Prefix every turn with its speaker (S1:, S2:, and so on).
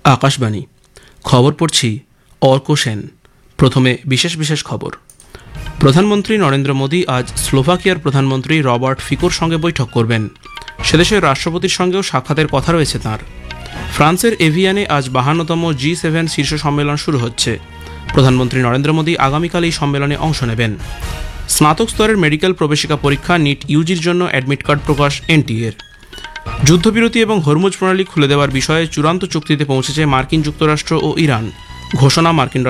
S1: আকাশবাণী খবর পড়ছি অর্ক সেন। প্রথমে বিশেষ খবর। প্রধানমন্ত্রী নরেন্দ্র মোদী আজ স্লোভাকিয়ার প্রধানমন্ত্রী রবার্ট ফিকোর সঙ্গে বৈঠক করবেন। সেদেশের রাষ্ট্রপতির সঙ্গেও সাক্ষাতের কথা রয়েছে তাঁর। ফ্রান্সের এভিয়ানে আজ 52তম G7 শীর্ষ সম্মেলন শুরু হচ্ছে। প্রধানমন্ত্রী নরেন্দ্র মোদী আগামীকাল এই সম্মেলনে অংশ নেবেন। স্নাতক স্তরের মেডিকেল প্রবেশিকা পরীক্ষা নিট ইউজির জন্য অ্যাডমিট কার্ড প্রকাশ এনটিএর। যুদ্ধবিরতি এবং হরমুজ প্রণালী খুলে দেওয়ার বিষয়ে চূড়ান্ত চুক্তিতে পৌঁছেছে মার্কিন যুক্তরাষ্ট্র ও ইরান। ঘোষণা মার্কিন